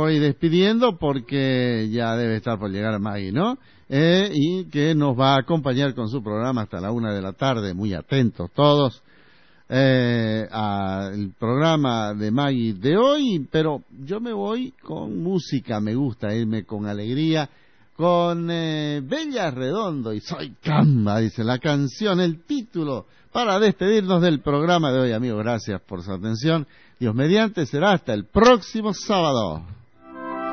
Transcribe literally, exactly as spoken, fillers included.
voy despidiendo porque ya debe estar por llegar Maggie, ¿no? Eh, y que nos va a acompañar con su programa hasta la una de la tarde, muy atentos todos eh, al programa de Maggie de hoy, pero yo me voy con música, me gusta irme con alegría, con eh, Bella Redondo y Soy Camba, dice la canción, el título, para despedirnos del programa de hoy, amigos. Gracias por su atención. Dios mediante, será hasta el próximo sábado.